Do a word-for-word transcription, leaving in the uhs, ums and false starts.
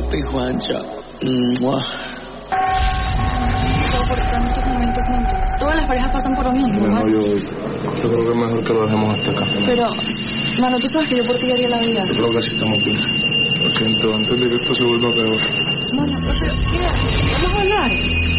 Este Juancho. Mua. Por tantos momentos juntos. Todas las parejas pasan por lo mismo. No, no, yo, yo creo que es mejor que lo dejemos hasta acá. Pero, mano, tú sabes que yo por ti haría la vida. Yo creo que así estamos bien. Lo siento, antes de que esto se vuelva peor. Mano, pero, mira, vamos a hablar.